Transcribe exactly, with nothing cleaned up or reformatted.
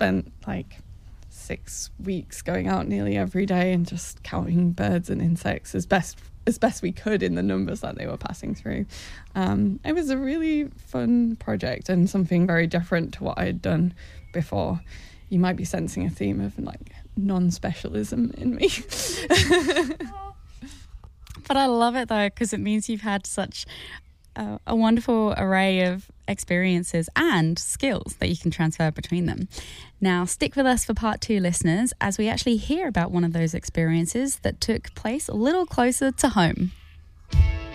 spent like six weeks going out nearly every day and just counting birds and insects as best as best we could in the numbers that they were passing through. Um, it was a really fun project and something very different to what I had done before. You might be sensing a theme of like non-specialism in me. But I love it though, because it means you've had such a, a wonderful array of experiences and skills that you can transfer between them. Now, stick with us for part two, listeners, as we actually hear about one of those experiences that took place a little closer to home.